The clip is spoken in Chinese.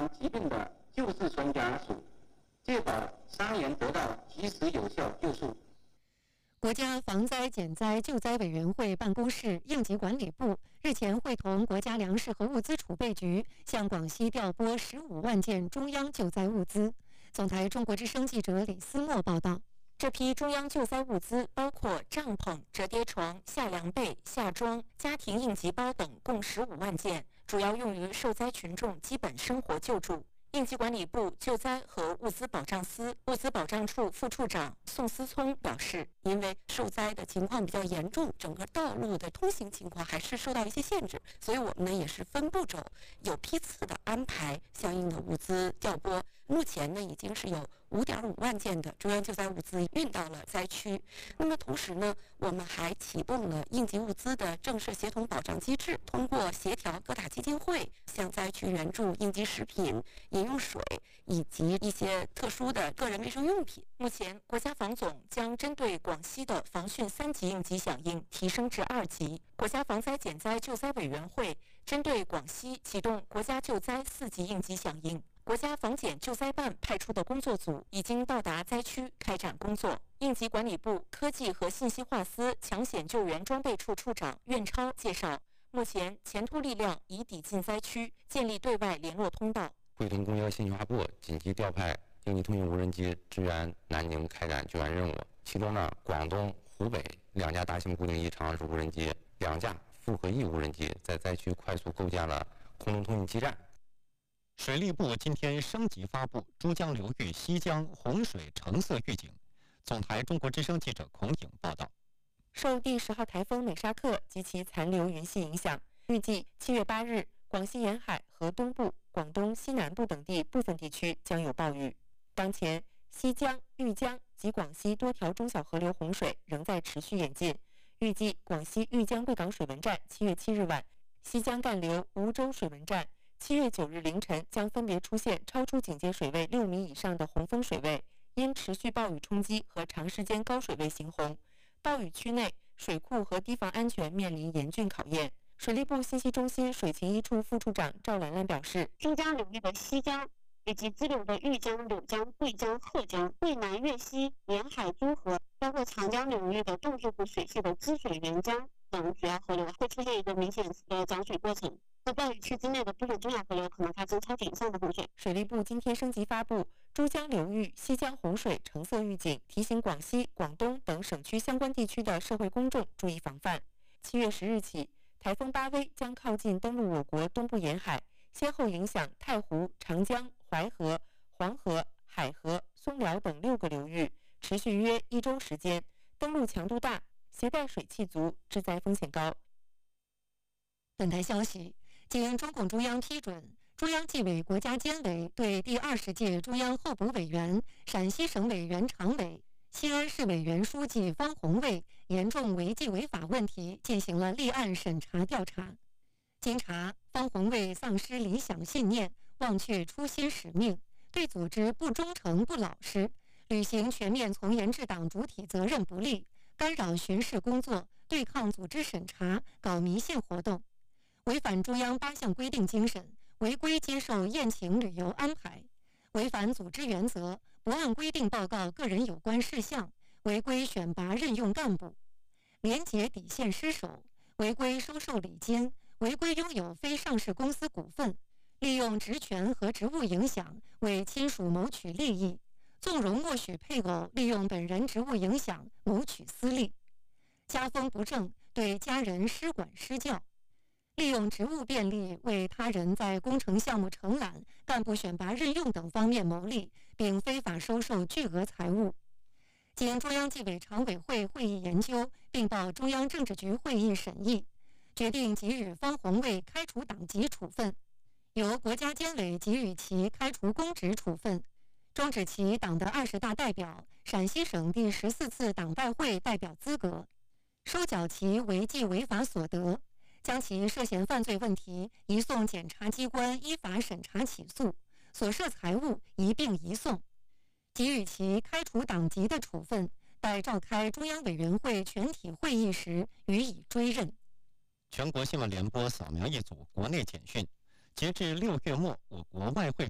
患疾病的救世存家属，确保伤员得到及时有效救助。 国家防灾减灾救灾委员会办公室应急管理部日前会同国家粮食和物资储备局向广西调拨15万件中央救灾物资。总台中国之声记者李思墨报道。这批中央救灾物资包括帐篷、折叠床、夏凉被、夏装、家庭应急包等，共15万件，主要用于受灾群众基本生活救助。应急管理部救灾和物资保障司物资保障处副处长宋思聪表示，因为受灾的情况比较严重，整个道路的通行情况还是受到一些限制，所以我们呢也是分步骤、有批次的安排相应的物资调拨。目前呢已经是有5.5万件的中央救灾物资运到了灾区。那么同时呢，我们还启动了应急物资的正式协同保障机制，通过协调各大基金会向灾区援助应急食品、饮用水以及一些特殊的个人卫生用品。目前，国家防总将针对广西的防汛3级应急响应提升至2级，国家防灾减灾救灾委员会针对广西启动国家救灾4级应急响应。国家防减救灾办派出的工作组已经到达灾区开展工作。应急管理部科技和信息化司抢险救援装备处处长苑超介绍，目前前突力量已抵近灾区，建立对外联络通道。 会同公交信息化部紧急调派应急通讯无人机支援南宁开展救援任务。其中呢，广东、湖北2架大型固定翼长按式无人机、2架复合翼无人机在灾区快速构建了空中通讯基站。 水利部今天升级发布珠江流域西江洪水橙色预警。总台中国之声记者孔颖报道。 受第10号台风美沙克及其残留云系影响，预计7月8日，广西沿海和东部、广东西南部等地部分地区将有暴雨。当前，西江、豫江及广西多条中小河流洪水仍在持续演进。预计广西豫江贵港水文站7月7日晚，西江干流梧州水文站7月9日凌晨将分别出现超出警戒水位6米以上的洪峰水位，因持续暴雨冲击和长时间高水位行洪，暴雨区内水库和堤防安全面临严峻考验。水利部信息中心水情一处副处长赵兰兰表示， 珠江流域的西江以及支流的豫江、柳江、贵江、鹤江、渭南、粤西沿海诸河，包括长江流域的洞柱湖水系的支水沿江等主要河流会出现一个明显的涨水过程。在暴雨区之内的部分中小河流可能发生超警以上的洪水。 水利部今天升级发布珠江流域西江洪水橙色预警，提醒广西、广东等省区相关地区的社会公众注意防范。7月10日起，台风巴威将靠近登陆我国东部沿海，先后影响太湖、长江、淮河、黄河、海河、松辽等6个流域，持续约1周时间，登陆强度大，携带水汽足，致灾风险高。本台消息，经中共中央批准，中央纪委国家监委对第20届中央候补委员、陕西省委原常委、西安市委原书记方红卫严重违纪违法问题进行了立案审查调查。经查，方红卫丧失理想信念，忘却初心使命，对组织不忠诚不老实，履行全面从严治党主体责任不力，干扰巡视工作，对抗组织审查，搞迷信活动，违反中央8项规定精神，违规接受宴请旅游安排，违反组织原则，不按规定报告个人有关事项，违规选拔任用干部，廉洁底线失守，违规收受礼金，违规拥有非上市公司股份，利用职权和职务影响为亲属谋取利益，纵容默许配偶利用本人职务影响谋取私利，家风不正，对家人失管失教，利用职务便利为他人在工程项目承揽、干部选拔任用等方面谋利，并非法收受巨额财物。经中央纪委常委会会议研究，并报中央政治局会议审议，决定给予方红卫开除党籍处分，由国家监委给予其开除公职处分，终止其党的20大代表、陕西省第14次党代会代表资格，收缴其违纪违法所得，将其涉嫌犯罪问题移送检察机关依法审查起诉，所涉财物一并移送，给予其开除党籍的处分，待召开中央委员会全体会议时予以追认。 全国新闻联播扫描一组国内简讯，截至6月末，我国外汇